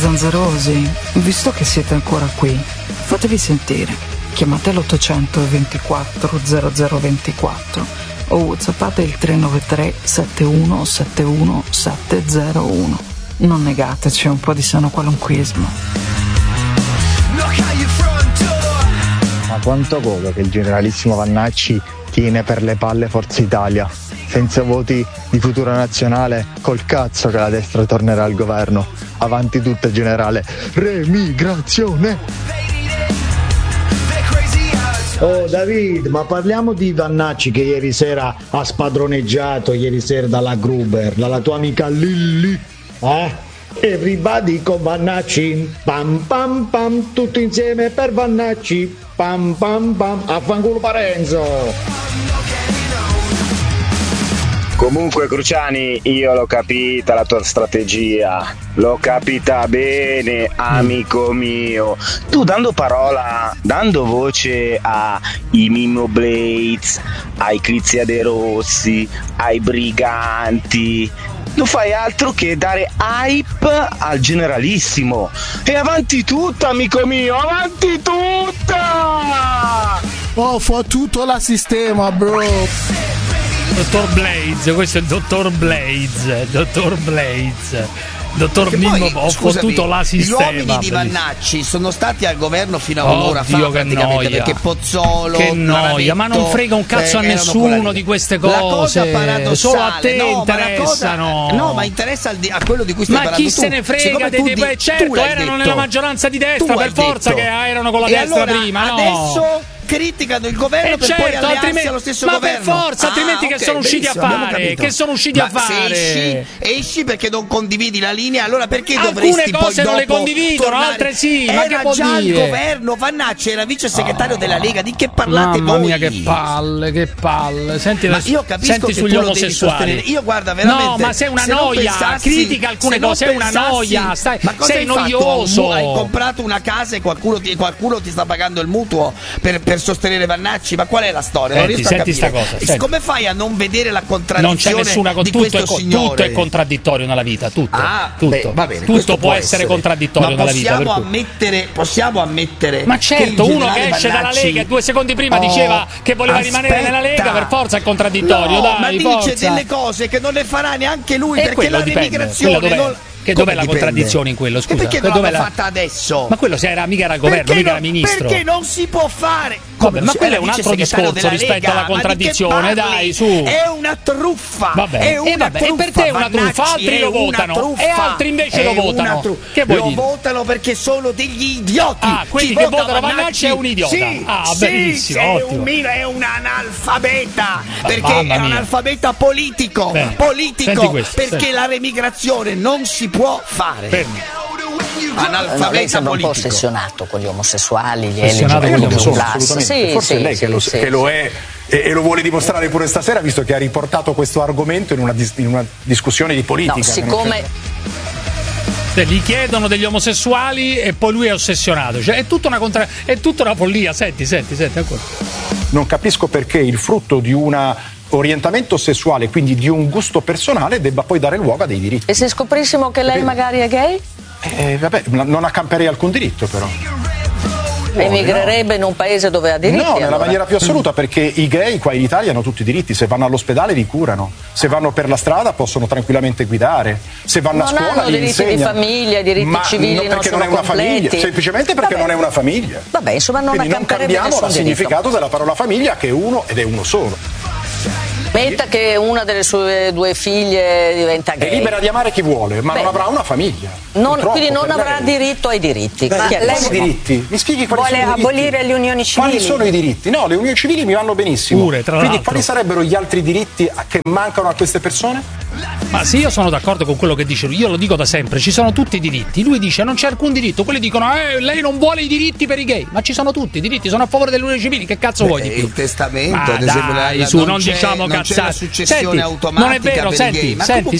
zanzerosi, visto che siete ancora qui, fatevi sentire. Chiamate l'800 24 0024 o whatsappate il 393 7171 701. Non negateci un po' di sano qualunquismo. Ma quanto godo che il generalissimo Vannacci tiene per le palle Forza Italia. Senza voti di Futuro Nazionale, col cazzo che la destra tornerà al governo. Avanti tutta, generale. Remigrazione! Oh David, ma parliamo di Vannacci che ieri sera ha spadroneggiato, ieri sera dalla Gruber, dalla tua amica Lilli. Everybody con Vannacci, pam pam pam, tutto insieme per Vannacci, pam pam pam, affanculo Parenzo. Comunque Cruciani, io l'ho capita la tua strategia, l'ho capita bene, amico mio. Tu dando voce ai Mimo Blades, ai Crizia De Rossi, ai Briganti, non fai altro che dare hype al generalissimo. E avanti tutta, amico mio, avanti tutta! Oh, fa tutto la sistema, bro. Dottor Blades, questo è il dottor Blades. Dottor Mimmo, ho fottuto la sistema. Gli uomini di Vannacci sono stati al governo fino a un'ora fa, praticamente, perché Pozzolo, che noia, ma non frega un cazzo a nessuno di queste cose. La cosa paradossale, solo a te interessano. Ma interessa a quello di cui stai parlando. Ma chi se ne frega certo, erano nella maggioranza di destra, per forza che erano con la destra prima, no? Adesso criticano il governo per poi allearsi allo stesso governo. Ma per forza, altrimenti che sono usciti a fare? Che sono usciti a fare? Se esci perché non condividi la linea, allora perché alcune dovresti poi cose non le condividono, tornare? altre sì. Era ma che vuol già dire? il governo, Vannacci era vice segretario della Lega, di che parlate Mamma voi? Mia, che palle. Senti, ma io capisco che sugli tu lo devi sostenere. Io guarda veramente. No, ma sei una noia, critica alcune cose, sei una noia, sei noioso. Hai comprato una casa e qualcuno ti sta pagando il mutuo per sostenere Vannacci, ma qual è la storia? Non riesco a capire. Sta cosa, come fai a non vedere la contraddizione? Non c'è nessuna di questo signore? Tutto è contraddittorio nella vita, tutto. Va bene, tutto può essere contraddittorio nella vita. Possiamo ammettere. Ma certo, uno che esce dalla Lega e 2 secondi prima diceva che voleva rimanere nella Lega, per forza è contraddittorio, dai, ma dice forza. Delle cose che non le farà neanche lui, perché la remigrazione dov'è la contraddizione in quello? Scusa, perché non l'ha fatta adesso? Ma quello mica era al governo, mica era ministro. Perché non si può fare? Vabbè, ma quello è un altro discorso rispetto alla contraddizione, dai, su. È una truffa. Vabbè. È una truffa. E per te è una truffa, altri lo votano e altri invece lo votano. Che vuoi dire? Lo votano perché sono degli idioti. Quelli che votano Vannacci è un idiota. Benissimo, ottimo. È un analfabeta, perché è un analfabeta politico. Perché la remigrazione non si può fare. Lei sembra un po' ossessionato con gli omosessuali, gli assolutamente. Forse è lei che lo è e lo vuole dimostrare pure stasera, visto che ha riportato questo argomento in una discussione di politica. No, siccome gli chiedono degli omosessuali e poi lui è ossessionato, cioè è tutta una follia. Senti ancora. Non capisco perché il frutto di un orientamento sessuale, quindi di un gusto personale, debba poi dare luogo a dei diritti. E se scoprissimo che lei magari è gay? Non accamperei alcun diritto, però. Emigrerebbe in un paese dove ha diritti? No, nella maniera più assoluta, perché i gay qua in Italia hanno tutti i diritti. Se vanno all'ospedale li curano, se vanno per la strada possono tranquillamente guidare, se vanno a scuola li insegnano. Diritti di famiglia, diritti civili perché non è una famiglia, semplicemente perché non è una famiglia. Vabbè, insomma, non cambiamo il significato della parola famiglia, che è uno ed è uno solo. Metta che una delle sue 2 figlie diventa gay. È libera di amare chi vuole, ma non avrà una famiglia. Quindi non avrà diritto ai diritti. Quali diritti? Mi spieghi quali sono i diritti? Vuole abolire le unioni civili? Quali sono i diritti? No, le unioni civili mi vanno benissimo. Quindi quali sarebbero gli altri diritti che mancano a queste persone? Ma sì, io sono d'accordo con quello che dice lui, io lo dico da sempre, ci sono tutti i diritti. Lui dice non c'è alcun diritto, quelli dicono lei non vuole i diritti per i gay, ma ci sono tutti i diritti, sono a favore delle unioni civili, che cazzo vuoi di più? Il testamento, ma ad esempio, su, non diciamo cazzate. La successione automatica. Non è vero, senti.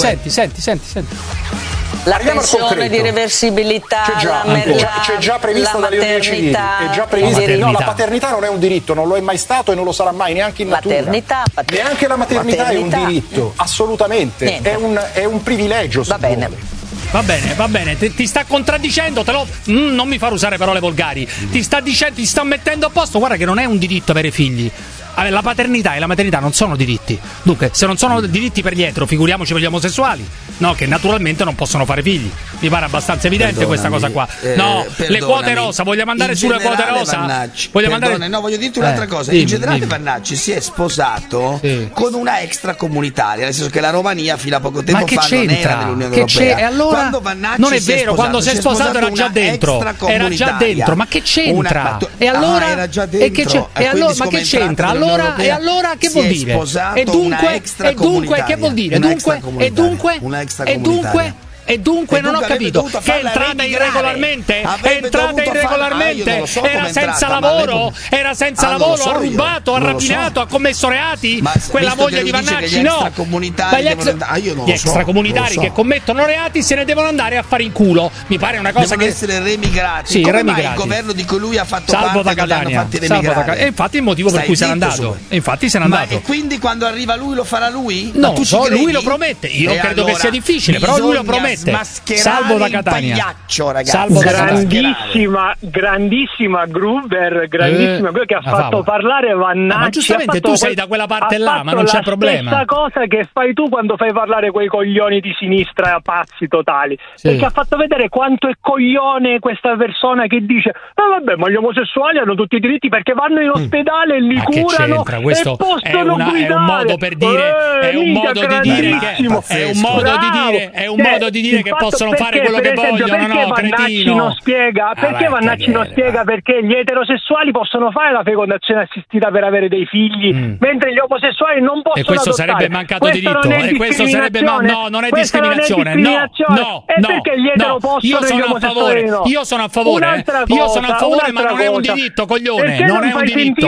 La pensione di reversibilità, c'è già prevista dalle unioni civili. È già prevista. No, la paternità non è un diritto, non lo è mai stato e non lo sarà mai, neanche in natura. Neanche la maternità è un diritto, assolutamente. È un privilegio. Va bene. va bene, ti sta contraddicendo, non mi far usare parole volgari, ti sta dicendo, ti sta mettendo a posto, guarda che non è un diritto avere figli. La paternità e la maternità non sono diritti. Dunque, se non sono diritti per gli etero, figuriamoci per gli omosessuali, no, che naturalmente non possono fare figli. Mi pare abbastanza evidente questa cosa qua. No, le quote rosa, vogliamo andare sulle quote rosa? No, voglio dirti un'altra cosa. In generale Vannacci si è sposato con una extracomunitaria, nel senso che la Romania fino a poco tempo fa non era nell'Unione Europea. E allora non è vero, quando si è sposato era già dentro. Era già dentro, ma che c'entra? E allora era già dentro. E allora ma che c'entra? Allora che vuol dire? E dunque che vuol dire? E dunque non ho capito, che è entrata irregolarmente? Era senza lavoro, ha rubato, ha rapinato, ha commesso reati? Quella moglie di Vannacci no. Gli extracomunitari che commettono reati se ne devono andare a fare in culo. Mi pare una cosa devono essere remigrati. Sì, come mai il governo di cui lui ha fatto Salvo parte da non l'hanno fatti remigrare? E infatti il motivo per cui se n'è andato. E quindi quando arriva lui lo farà lui? No, lui lo promette. Io credo che sia difficile, però lui lo promette. Salvo da Catania. Grandissima Gruber, che ha fatto parlare Vannacci. Ma giustamente tu sei da quella parte là, ma non c'è problema. La stessa cosa che fai tu quando fai parlare quei coglioni di sinistra pazzi totali. Perché ha fatto vedere quanto è coglione questa persona che dice vabbè, ma gli omosessuali hanno tutti i diritti perché vanno in ospedale e li curano e possono guidare. È un modo per dire, è un modo di dire che possono fare quello che vogliono, no, cretino. Perché Vannacci non spiega perché gli eterosessuali possono fare la fecondazione assistita per avere dei figli, mentre gli omosessuali non possono. E questo sarebbe mancato diritto. E questo sarebbe non è discriminazione. No. Perché gli etero possono e gli omosessuali no? Io sono a favore, ma non è un diritto, coglione. Non è un diritto.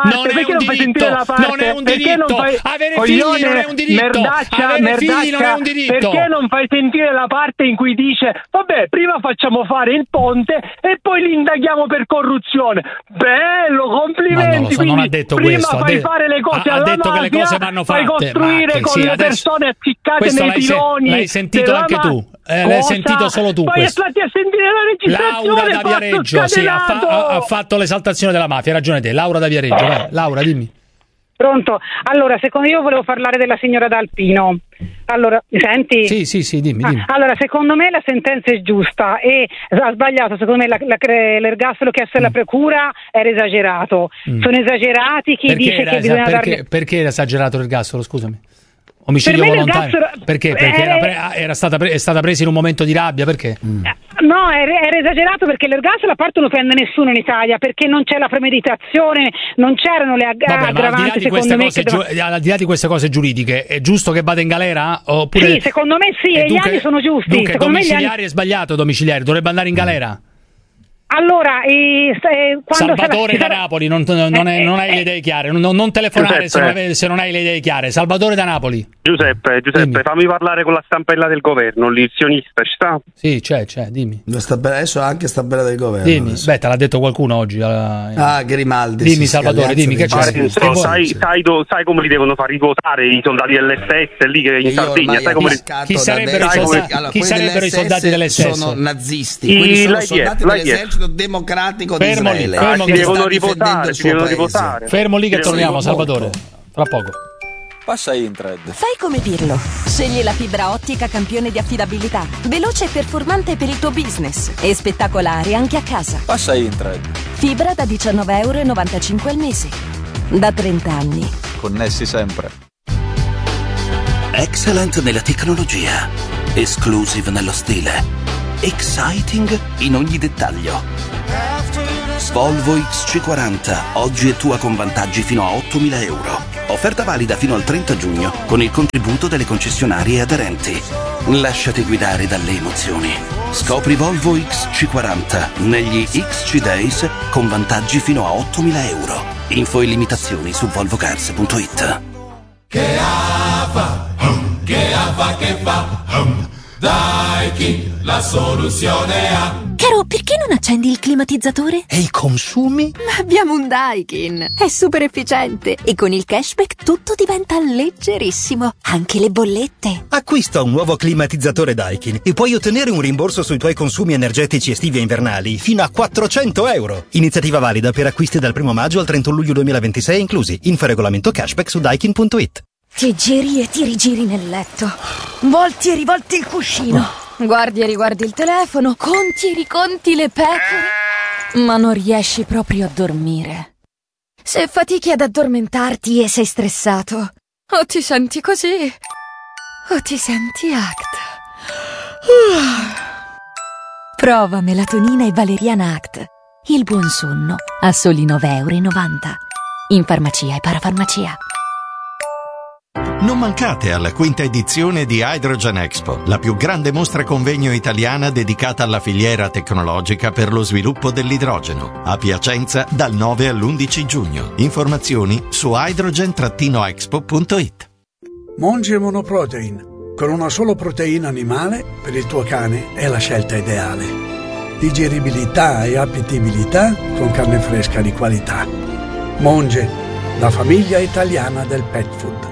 Non è un diritto. Avere figli non è un diritto. Avere figli non è un diritto. Perché non fai sentire la parte in cui dice vabbè, prima facciamo fare il ponte e poi li indaghiamo per corruzione? Bello, complimenti. Non ha detto prima questo, fai fare le cose alla detto mafia, che le cose vanno fatte, fai costruire con le persone appiccate nei piloni. L'hai sentito anche tu? L'hai sentito solo tu? Poi stati a sentire la registrazione. Laura da Viareggio, sì, ha fatto l'esaltazione della mafia, hai ragione te. Laura da Viareggio, vai. Laura, dimmi. Pronto? Allora, secondo io volevo parlare della signora D'Alpino. Allora, mi senti? Sì, dimmi. Allora, secondo me la sentenza è giusta e ha sbagliato, secondo me l'ergastolo chiesto alla procura era esagerato. Sono esagerati chi dice che bisogna dargli... Perché era esagerato l'ergastolo, scusami? Omicidio volontario? Perché? Perché è stata presa in un momento di rabbia, perché? No, era esagerato perché l'ergastolo a parte non prende nessuno in Italia, perché non c'è la premeditazione, non c'erano le aggravanti, secondo me. Al di là di queste cose giuridiche, è giusto che vada in galera? Oppure... Sì, secondo me sì, e gli anni sono giusti. Dunque, domiciliari è sbagliato, domiciliari, dovrebbe andare in galera. Allora, quando Salvatore da Napoli, non hai le idee chiare, non telefonare se non hai le idee chiare. Salvatore da Napoli. Giuseppe, fammi parlare con la stampella del governo, l'izionista, ci sta? Sì, c'è, dimmi. Adesso anche stampella del governo. Dimmi, te l'ha detto qualcuno oggi. Grimaldi. Dimmi, Salvatore, dimmi che c'è. Sai come li devono far votare i soldati dell'SS lì che in Sardegna? Sai come chi sarebbero i soldati dell'SS? Sono nazisti, quindi sono soldati dell'esercito democratico di Israele. Si devono rivotare. Fermo lì che torniamo, Salvatore. Tra poco. Passa Intred. Fai come dirlo. Scegli la fibra ottica campione di affidabilità. Veloce e performante per il tuo business. E spettacolare anche a casa. Passa Intred. Fibra da €19,95 al mese. Da 30 anni. Connessi sempre. Excellent nella tecnologia. Exclusive nello stile. Exciting in ogni dettaglio. Volvo XC40, oggi è tua con vantaggi fino a €8.000. Offerta valida fino al 30 giugno con il contributo delle concessionarie aderenti. Lasciati guidare dalle emozioni. Scopri Volvo XC40 negli XC Days con vantaggi fino a €8.000. Info e limitazioni su volvocars.it. Che va, Daikin, la soluzione A. Caro, perché non accendi il climatizzatore? E i consumi? Ma abbiamo un Daikin, è super efficiente e con il cashback tutto diventa leggerissimo, anche le bollette. Acquista un nuovo climatizzatore Daikin e puoi ottenere un rimborso sui tuoi consumi energetici estivi e invernali fino a 400 euro. Iniziativa valida per acquisti dal 1 maggio al 31 luglio 2026 inclusi. Info regolamento cashback su daikin.it. Ti giri e ti rigiri nel letto, volti e rivolti il cuscino, guardi e riguardi il telefono, conti e riconti le pecore, ma non riesci proprio a dormire. Se fatichi ad addormentarti e sei stressato, o ti senti così, o ti senti ACT. Prova melatonina e valeriana ACT. Il buon sonno a soli 9,90 euro. In farmacia e parafarmacia. Non mancate alla 5ª edizione di Hydrogen Expo, la più grande mostra convegno italiana dedicata alla filiera tecnologica per lo sviluppo dell'idrogeno, a Piacenza dal 9 all'11 giugno. Informazioni su hydrogen-expo.it. Monge Monoprotein. Con una solo proteina animale, per il tuo cane è la scelta ideale. Digeribilità e appetibilità con carne fresca di qualità. Monge, la famiglia italiana del pet food.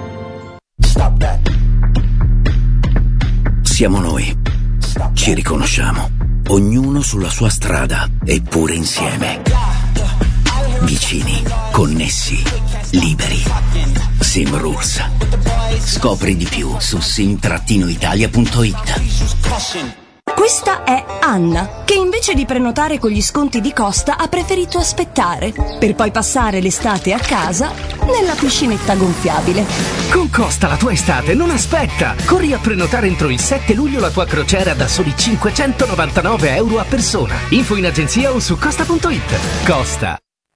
Siamo noi. Ci riconosciamo. Ognuno sulla sua strada, eppure insieme. Vicini, connessi, liberi. Sim Rules. Scopri di più su sim-italia.it. Questa è Anna, che invece di prenotare con gli sconti di Costa ha preferito aspettare, per poi passare l'estate a casa nella piscinetta gonfiabile. Con Costa la tua estate non aspetta! Corri a prenotare entro il 7 luglio la tua crociera da soli 599 euro a persona. Info in agenzia o su costa.it. Costa.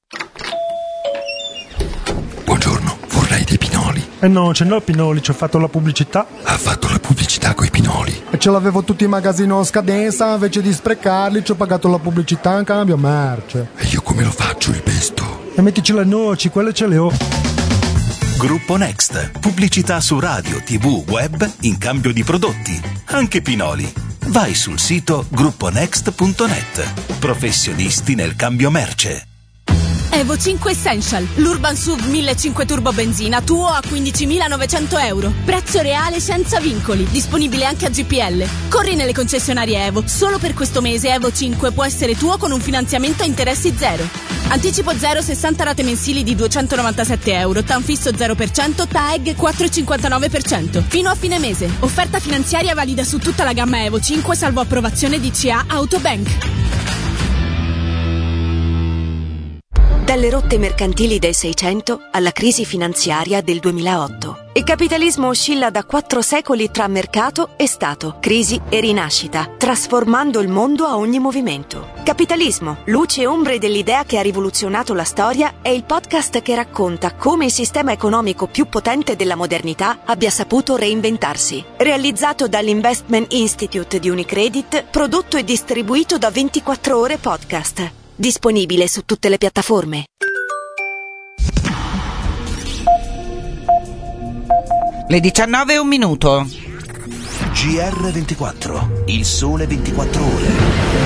Buongiorno, vorrei dei pinoli. No, ce n'ho pinoli, ci ho fatto la pubblicità. Ha fatto la pubblicità coi pinoli. E ce l'avevo tutti in magazzino a scadenza, invece di sprecarli ci ho pagato la pubblicità in cambio merce. E io come lo faccio il pesto? E mettici le noci, quelle ce le ho. Gruppo Next. Pubblicità su radio, TV, web in cambio di prodotti. Anche pinoli. Vai sul sito grupponext.net. Professionisti nel cambio merce. Evo 5 Essential, l'Urban SUV 1500 turbo benzina, tuo a 15.900 euro. Prezzo reale senza vincoli, disponibile anche a GPL. Corri nelle concessionarie Evo. Solo per questo mese Evo 5 può essere tuo con un finanziamento a interessi zero. Anticipo 0, 60 rate mensili di 297 euro, TAN fisso 0%, TAEG 4,59%. Fino a fine mese. Offerta finanziaria valida su tutta la gamma Evo 5, salvo approvazione di CA Autobank. Dalle rotte mercantili del 600 alla crisi finanziaria del 2008. Il capitalismo oscilla da 4 secoli tra mercato e Stato, crisi e rinascita, trasformando il mondo a ogni movimento. Capitalismo, luce e ombre dell'idea che ha rivoluzionato la storia, è il podcast che racconta come il sistema economico più potente della modernità abbia saputo reinventarsi. Realizzato dall'Investment Institute di Unicredit, prodotto e distribuito da 24 Ore Podcast. Disponibile su tutte le piattaforme. Le 19:01. GR24, il sole 24 ore.